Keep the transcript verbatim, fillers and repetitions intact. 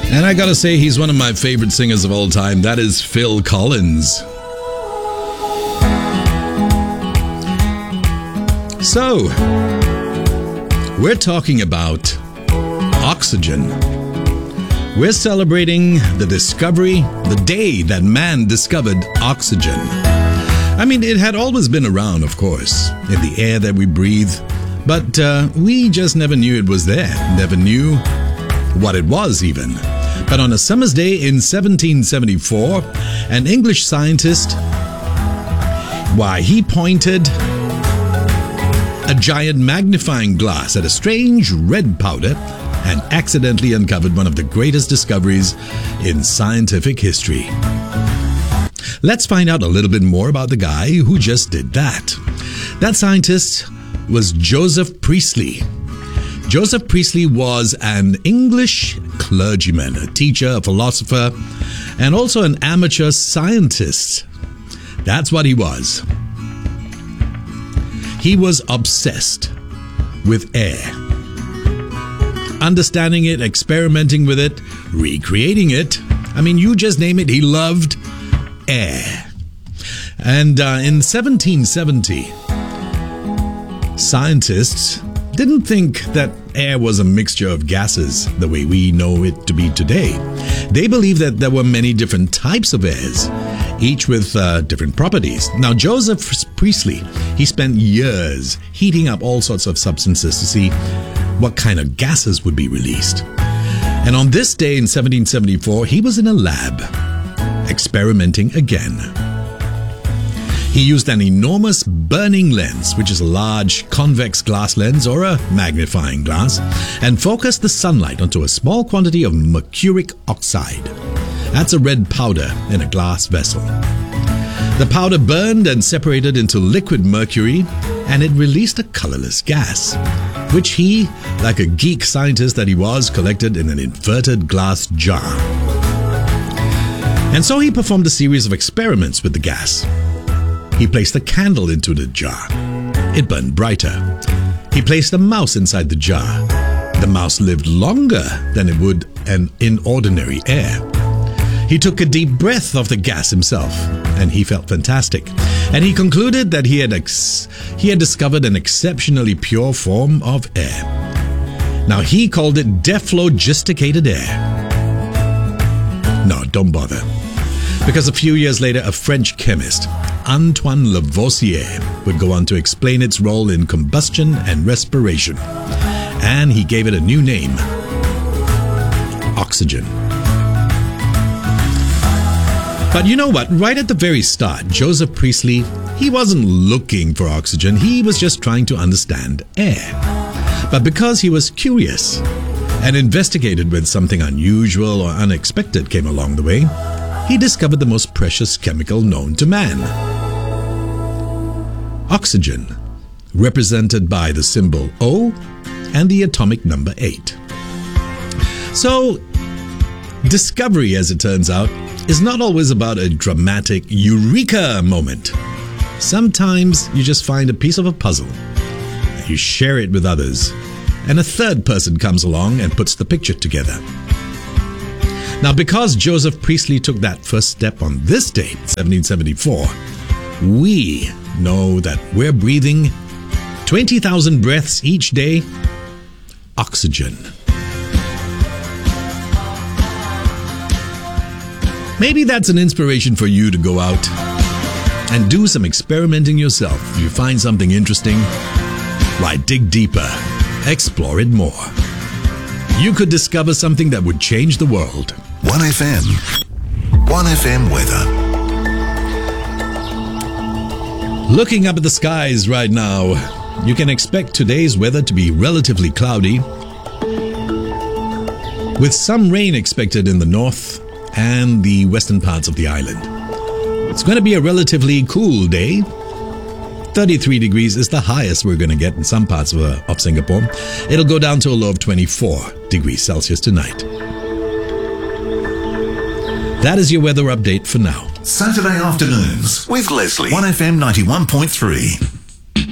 And I gotta say, he's one of my favorite singers of all time. That is Phil Collins. So, we're talking about oxygen. We're celebrating the discovery, the day that man discovered oxygen. I mean, it had always been around, of course, in the air that we breathe, but uh, we just never knew it was there, never knew what it was even. But on a summer's day in seventeen seventy-four, an English scientist, why, he pointed a giant magnifying glass at a strange red powder and accidentally uncovered one of the greatest discoveries in scientific history. Let's find out a little bit more about the guy who just did that. That scientist was Joseph Priestley. Joseph Priestley was an English clergyman, a teacher, a philosopher, and also an amateur scientist. That's what he was. He was obsessed with air. Understanding it, experimenting with it, recreating it. I mean, you just name it, he loved air. And uh, in seventeen seventy, scientists didn't think that air was a mixture of gases the way we know it to be today. They believed that there were many different types of airs, each with uh, different properties. Now, Joseph Priestley, he spent years heating up all sorts of substances to see what kind of gases would be released. And on this day in seventeen seventy-four, he was in a lab, experimenting again. He used an enormous burning lens, which is a large convex glass lens or a magnifying glass, and focused the sunlight onto a small quantity of mercuric oxide. That's a red powder in a glass vessel. The powder burned and separated into liquid mercury, and it released a colorless gas, which he, like a geek scientist that he was, collected in an inverted glass jar. And so he performed a series of experiments with the gas. He placed a candle into the jar. It burned brighter. He placed a mouse inside the jar. The mouse lived longer than it would an in ordinary air. He took a deep breath of the gas himself, and he felt fantastic. And he concluded that he had ex- he had discovered an exceptionally pure form of air. Now, he called it dephlogisticated air. No, don't bother. Because a few years later, a French chemist, Antoine Lavoisier, would go on to explain its role in combustion and respiration. And he gave it a new name: oxygen. But you know what? Right at the very start, Joseph Priestley, he wasn't looking for oxygen. He was just trying to understand air. But because he was curious and investigated when something unusual or unexpected came along the way, he discovered the most precious chemical known to man. Oxygen, represented by the symbol O and the atomic number eight. So, discovery, as it turns out, is not always about a dramatic eureka moment. Sometimes you just find a piece of a puzzle, you share it with others, and a third person comes along and puts the picture together. Now, because Joseph Priestley took that first step on this date, seventeen seventy-four, we know that we're breathing twenty thousand breaths each day, oxygen. Maybe that's an inspiration for you to go out and do some experimenting yourself. If you find something interesting, why, dig deeper, explore it more. You could discover something that would change the world. one F M. one F M weather. Looking up at the skies right now, you can expect today's weather to be relatively cloudy, with some rain expected in the north and the western parts of the island. It's going to be a relatively cool day. thirty-three degrees is the highest we're going to get in some parts of, uh, of Singapore. It'll go down to a low of twenty-four degrees Celsius tonight. That is your weather update for now. Saturday afternoons with Leslie. one F M ninety-one point three.